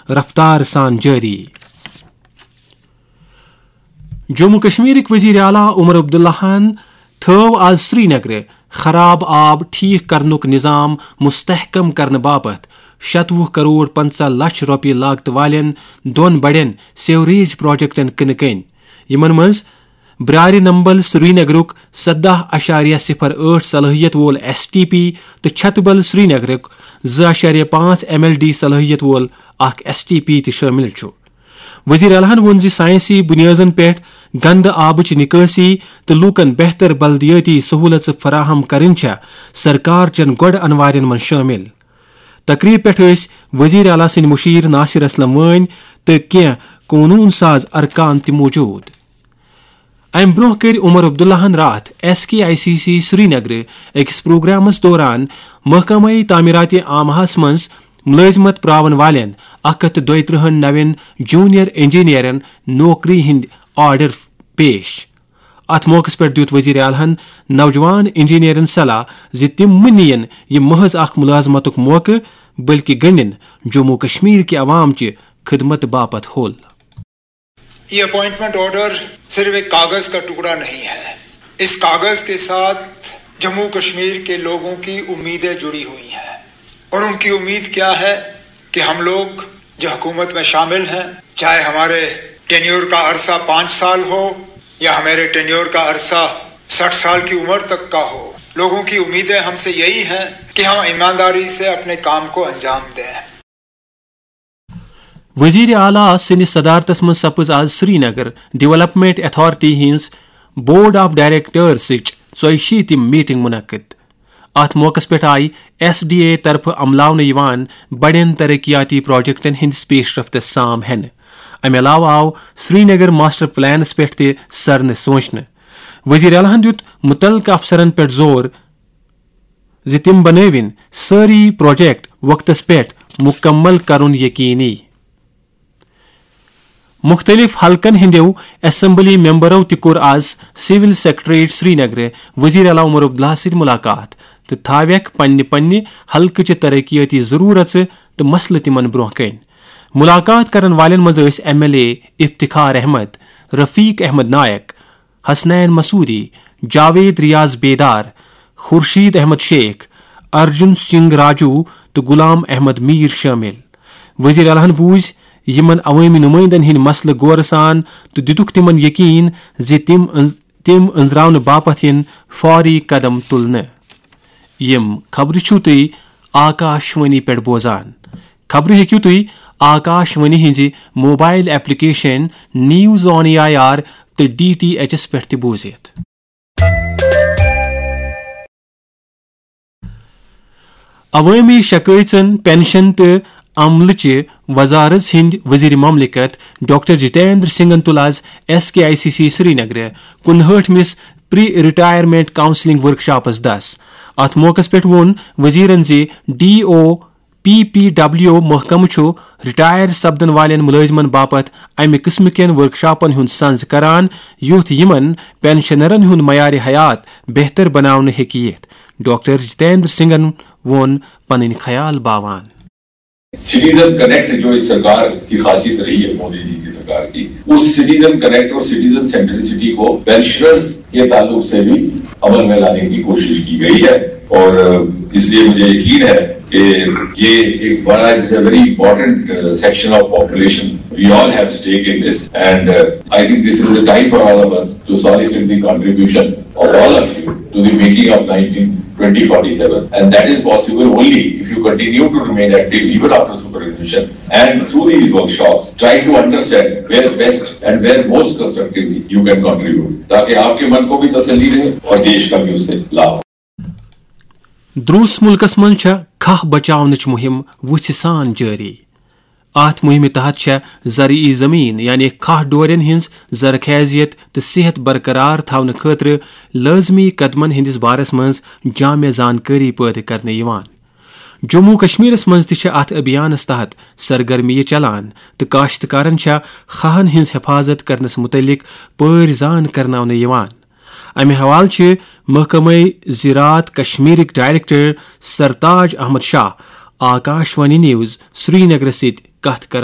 رفتار سان جاری. جموں کشمیر وزیر اعلیٰ عمر عبداللہ تھو آز سری نگر خراب آب ٹھیک کرنک نظام مستحکم کرنے باپت 27 کروڑ 50 لچھ روپیہ لاگت والن 2 بڑین سیوریج پروجیکٹن کن یمن مز برار نمبل سری نگرک 17.08 صلاحیت وول STP تو چھتبل سری نگرک 2.5 MLD صلاحیت وول اخ STP تہ شامل چھ. وزیر اعلیٰ وون زِ سائنسی بنیادن پٮ۪ٹھ گند آبچ نکاسی تو لوکن بہتر بلدیاتی سہولت فراہم کرن سرکار چن گۄڈ انوارن من شامل. تقریب پہ وزیر اعلیٰ سند مشیر ناصر اسلم وٲنۍ تو کینٛہہ قونون ساز ارکان تہ موجود. ام برہ کر عمر عبداللہ رات SKICC سری نگر اکس پروگرامس دوران محکمہ تعمیرات عامہس مز ملازمت پراون والن 132 نوین جونیئر انجینئرن نوکری ہند آرڈر پیش. ات موقع پہ دیت وزیر اعلیٰ نوجوان انجینئرن صلاح زِ تم نین یہ محض اخ ملازمتک موقع بلکہ گنڈن جموں کشمیر کے عوام چہ خدمت باپت ہول. یہ اپوائنٹمنٹ آرڈر صرف ایک کاغذ کا ٹکڑا نہیں ہے. اس کاغذ کے ساتھ جموں کشمیر کے لوگوں کی امیدیں جڑی ہوئی ہیں اور ان کی امید کیا ہے کہ ہم لوگ جو حکومت میں شامل ہیں چاہے ہمارے ٹینیور کا عرصہ 5 سال ہو یا ہمارے ٹینیور کا عرصہ 60 سال کی عمر تک کا ہو، لوگوں کی امیدیں ہم سے یہی ہیں کہ ہم ایمانداری سے اپنے کام کو انجام دیں. وزیر اعلیٰ سندس صدارتس من سپز آز سری Nagar development authority his board of directors 64 meeting منعقد. ات موقع پہ آئی SDA طرف عملاؤن یوان بڑین ترقیاتی پروجیکٹن ہندس پیش رفت سام ہین. امہ علاوہ آو سری نگر ماسٹر پلانس پہ تہ سرن سوچن. وزیر اعلیٰ دیت متعلقہ افسرن پہ زور زِ تم بنوین ساری پروجیکٹ وقتس پہ مکمل کرن یقینی. مختلف حلقن ہندیو اسمبلی ممبرو تہ کور آز سول سیکٹریٹ سری نگر وزیر اعلیٰ عمر عبداللہ ست ملاقات تو تھاویک پنہ حلقہ چہ ترقیاتی ضرورت تو مسلہ تمن برہ کن. ملاقات کرن والن مز MLA افتخار احمد، رفیق احمد نائک، حسنین مسعودی، جاوید ریاض بیدار، خورشید احمد شیخ، ارجن سنگھ راجو تو غلام احمد میر شامل. وزیر اعلیٰ بوز یمن عوامی نمائندن ہند مسئلہ غور سان تو دتک تمن یقین زِ تم انزراون باپت ین فوری قدم تلنے. یم خبر چھو تھی آکاشوانی پہ بوزان. خبر ہیکو تھی Akashvani his mobile application news on AIR تو DTH پہ بوزت. عوامی شکایتن پینشن تو عملہ چہ وزارت ہند وزیر مملکت ڈاکٹر جتیندر سنگھن تل آز SKICC سری نگر 59 پری ریٹائرمنٹ کاؤنسلنگ ورکشاپس دس. ات موقع پہ وون وزیرن زِ DOPPW محکمہ چھ ریٹائر سپدن والن ملازمن باپت امہ قسم کین ورکشاپن ہند سنز کران یوتھ یمن پینشنرن ہند معیار حیات بہتر بناون ہیکیت. ڈاکٹر جتیندر سنگھن وون پنن خیال باوان. سٹیزن کنیکٹ جو اس سرکار کی خاصیت رہی ہے مودی جی کی سرکار کی، اس سٹیزن کنیکٹ اور سٹیزن سینٹرسٹی کو پینشنرز کے تعلق سے بھی عمل میں لانے کی کوشش کی گئی ہے. اور اس لیے مجھے یقین ہے کہ یہ ایک بڑا very important section of population. We all have stake in this, and I think this is the time for all of us to solicit the contribution of all of you to the making of 2047, and that is possible only if you continue to remain active even after superannuation, and through these workshops try to understand where best and where most constructively you can contribute, تاکہ آپ کے من کو بھی تسلی رہے اور دیش کا بھی اس سے لابھ. دروس ملکس من کھہ بچاونچ مہم وچھ سان جاری. ات مہم تحت زرعی زمین یعنی کھہ ڈورین ہنز زرخیزیت تو صحت برقرار تھاون خاطر لازمی قدمن ہندس بارس مز جامع زانکاری پید کرنے یوان. جموں کشمیرس مز تہ ات ابھیانس تحت سرگرمی چلان تو کاشتکارن کھہن ہنز حفاظت کرنس متعلق پٲرۍ زان کرناونہٕ یوان. امہ حوالہ محکمہ زراعت کشمیرک ڈائریکٹر سرتاج احمد شاہ آکاشوانی نیوز سری نگر ست کت کران.